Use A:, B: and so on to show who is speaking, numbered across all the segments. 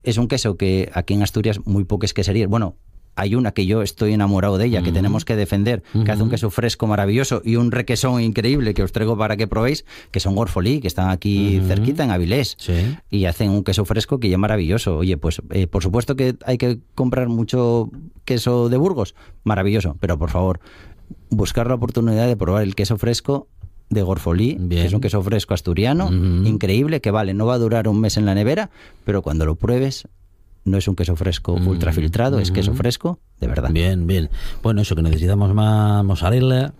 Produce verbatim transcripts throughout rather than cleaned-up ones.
A: es un queso que aquí en Asturias muy pocas queserías, bueno, hay una que yo estoy enamorado de ella, uh-huh. que tenemos que defender, uh-huh. que hace un queso fresco maravilloso y un requesón increíble que os traigo para que probéis, que son Gorfolí, que están aquí uh-huh. cerquita en Avilés,
B: sí.
A: y hacen un queso fresco que ya es maravilloso. Oye, pues eh, por supuesto que hay que comprar mucho queso de Burgos, maravilloso, pero por favor, buscar la oportunidad de probar el queso fresco de Gorfolí, que es un queso fresco asturiano, uh-huh. increíble, que vale, no va a durar un mes en la nevera, pero cuando lo pruebes, no es un queso fresco mm, ultrafiltrado, mm, es queso fresco de verdad.
B: Bien, bien. Bueno, eso, que necesitamos más mozzarella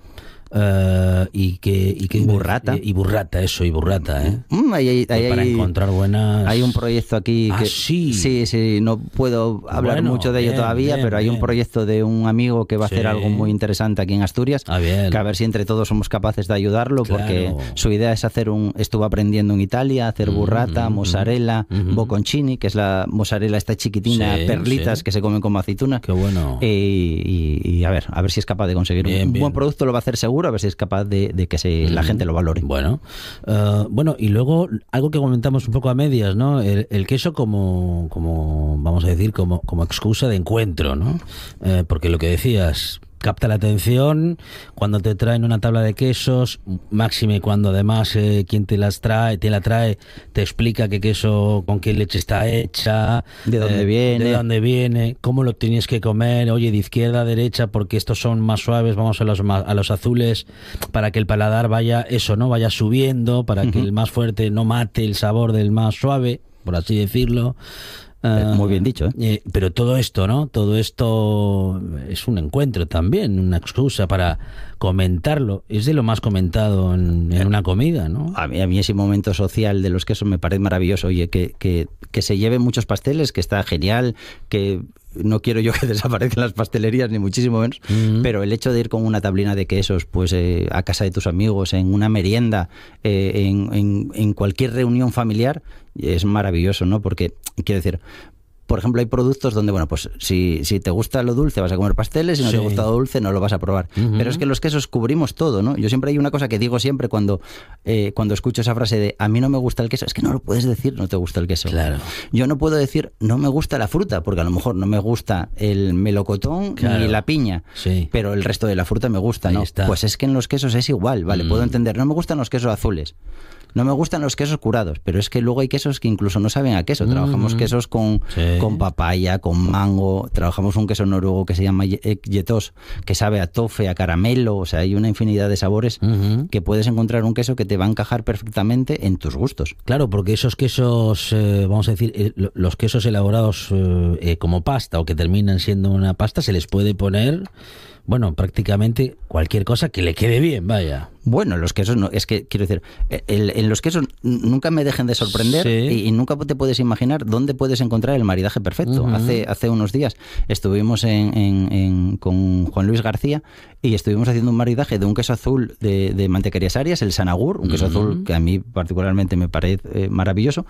B: uh, y que... Y, que
A: burrata.
B: Y, y burrata, eso, y burrata, ¿eh?
A: Mm, hay, hay, hay,
B: para encontrar buenas...
A: Hay un proyecto aquí
B: ah,
A: que...
B: sí.
A: Sí, sí, no puedo hablar
B: bueno,
A: mucho de ello
B: bien,
A: todavía,
B: bien,
A: pero hay
B: bien.
A: un proyecto de un amigo que va a
B: sí.
A: hacer algo muy interesante aquí en Asturias,
B: ah, bien.
A: que a ver si entre todos somos capaces de ayudarlo,
B: claro.
A: porque su idea es hacer un... Estuvo aprendiendo en Italia, hacer burrata, mm, mozzarella, mm, bocconcini, que es la mozzarella esta chiquitina,
B: sí,
A: perlitas
B: sí.
A: que se comen como aceituna.
B: Qué bueno.
A: Eh, y, y a ver, a ver si es capaz de conseguir
B: bien,
A: un
B: bien.
A: buen producto, lo va a hacer seguro, a ver si es capaz de, de que se, mm, la gente lo valore.
B: Bueno, uh, bueno, y luego algo que comentamos un poco a medias, ¿no? El, el queso como, como, vamos a decir, como, como excusa de encuentro, ¿no? Eh, porque lo que decías... capta la atención cuando te traen una tabla de quesos, máxime cuando además eh, quien te las trae, te la trae, te explica qué queso, con qué leche está hecha,
A: de dónde
B: eh,
A: viene,
B: de dónde viene, cómo lo tienes que comer, oye, de izquierda a derecha, porque estos son más suaves, vamos a los a los azules, para que el paladar vaya, eso, ¿no? Vaya subiendo, para uh-huh. que el más fuerte no mate el sabor del más suave, por así decirlo.
A: Uh, Muy bien dicho, ¿eh?
B: Eh, pero todo esto, ¿no? Todo esto es un encuentro también, una excusa para comentarlo. Es de lo más comentado en, en una comida, ¿no?
A: A mí, a mí ese momento social de los quesos me parece maravilloso. Oye, que, que, que se lleven muchos pasteles, que está genial, que... No quiero yo que desaparezcan las pastelerías, ni muchísimo menos, uh-huh. pero el hecho de ir con una tablina de quesos pues eh, a casa de tus amigos, en una merienda, eh, en, en, en cualquier reunión familiar, es maravilloso, ¿no? Porque, quiero decir... Por ejemplo, hay productos donde, bueno, pues si, si te gusta lo dulce vas a comer pasteles, si no sí. te gusta lo dulce no lo vas a probar. Uh-huh. Pero es que los quesos cubrimos todo, ¿no? Yo siempre hay una cosa que digo siempre cuando, eh, cuando escucho esa frase de a mí no me gusta el queso, es que no lo puedes decir no te gusta el queso.
B: Claro.
A: Yo no puedo decir no me gusta la fruta, porque a lo mejor no me gusta el melocotón claro. ni la piña,
B: sí.
A: pero el resto de la fruta me gusta,
B: Ahí
A: ¿no?
B: está.
A: Pues es que en los quesos es igual, ¿vale? Mm. Puedo entender, no me gustan los quesos azules. No me gustan los quesos curados, pero es que luego hay quesos que incluso no saben a queso. Trabajamos mm. quesos con, sí. con papaya, con mango. Trabajamos un queso noruego que se llama Yetos, que sabe a tofe, a caramelo. O sea, hay una infinidad de sabores uh-huh. que puedes encontrar un queso que te va a encajar perfectamente en tus gustos.
B: Claro, porque esos quesos, eh, vamos a decir, eh, los quesos elaborados eh, como pasta o que terminan siendo una pasta, se les puede poner... Bueno, prácticamente cualquier cosa que le quede bien, vaya.
A: Bueno, los quesos no, es que quiero decir, el, en los quesos nunca me dejen de sorprender sí. y, y nunca te puedes imaginar dónde puedes encontrar el maridaje perfecto. Uh-huh. Hace hace unos días estuvimos en, en, en, con Juan Luis García y estuvimos haciendo un maridaje de un queso azul de, de Mantequerías Arias, el Sanagur, un queso uh-huh. azul que a mí particularmente me parece eh, maravilloso.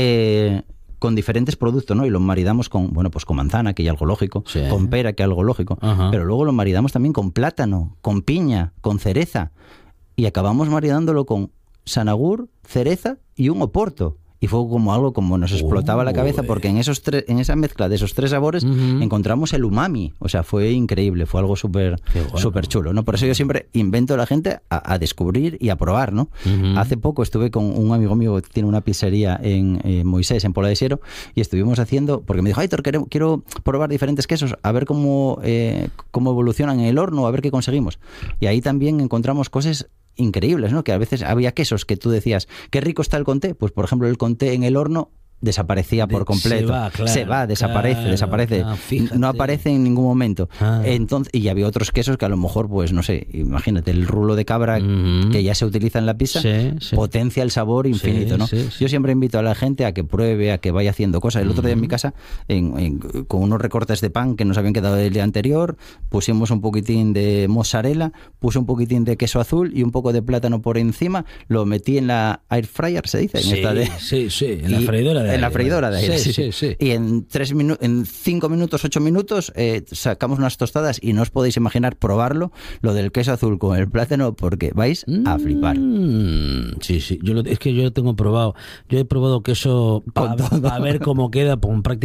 A: Eh, con diferentes productos, ¿no? Y los maridamos con, bueno, pues con manzana, que hay algo lógico, sí. con pera, que hay algo lógico, uh-huh. pero luego lo maridamos también con plátano, con piña, con cereza, y acabamos maridándolo con sanagur, cereza y un oporto. Y fue como algo como nos explotaba uh, la cabeza porque en esos tres, en esa mezcla de esos tres sabores uh-huh. encontramos el umami. O sea, fue increíble, fue algo súper bueno. súper chulo, ¿no? Por eso yo siempre invento a la gente a, a descubrir y a probar, ¿no? Uh-huh. Hace poco estuve con un amigo mío que tiene una pizzería en eh, Moisés, en Pola de Siero, y estuvimos haciendo, porque me dijo, Aitor, quiero, quiero probar diferentes quesos, a ver cómo, eh, cómo evolucionan en el horno, a ver qué conseguimos. Y ahí también encontramos cosas increíbles, ¿no? Que a veces había quesos que tú decías, qué rico está el conté, pues por ejemplo el conté en el horno desaparecía por completo.
B: Se va, claro,
A: se va desaparece,
B: claro,
A: desaparece.
B: Ah,
A: no aparece en ningún momento.
B: Ah.
A: Entonces, y había otros quesos que a lo mejor, pues no sé, imagínate, el rulo de cabra uh-huh. que ya se utiliza en la pizza, sí, sí. potencia el sabor infinito, sí, ¿no? Sí, sí. Yo siempre invito a la gente a que pruebe, a que vaya haciendo cosas. El uh-huh. otro día en mi casa, en, en, con unos recortes de pan que nos habían quedado del día anterior, pusimos un poquitín de mozzarella, puse un poquitín de queso azul y un poco de plátano por encima, lo metí en la air fryer, se dice, en
B: sí,
A: esta de,
B: sí, sí, en la freidora de
A: en la freidora de aire.
B: Sí, sí, sí.
A: Y en tres minu- en cinco minutos, ocho minutos, eh, sacamos unas tostadas y no os podéis imaginar probarlo, lo del queso azul con el plátano, porque vais a flipar.
B: Mm, sí, sí. Yo lo, es que yo lo tengo probado. Yo he probado queso para pa ver cómo queda con prácticamente